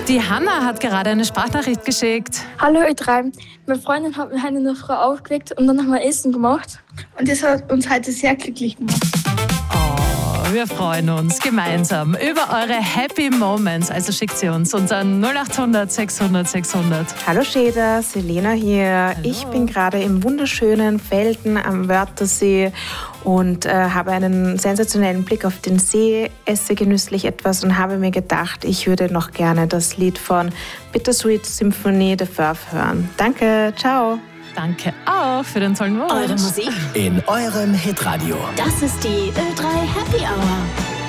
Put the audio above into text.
Die Hanna hat gerade eine Sprachnachricht geschickt. Hallo ihr drei, meine Freundin hat mich heute in der Früh aufgeweckt und dann haben wir Essen gemacht. Und das hat uns heute sehr glücklich gemacht. Oh, wir freuen uns gemeinsam über eure Happy Moments. Also schickt sie uns unter 0800 600 600. Hallo Schäder, Selena hier. Hallo. Ich bin gerade im wunderschönen Felden am Wörthersee und habe einen sensationellen Blick auf den See, esse genüsslich etwas und habe mir gedacht, ich würde noch gerne das Lied von Bittersweet Symphony de Verve hören. Danke, ciao. Danke auch für den tollen Wunsch. Eure Musik In eurem Hitradio. Das ist die Ö3 Happy Hour.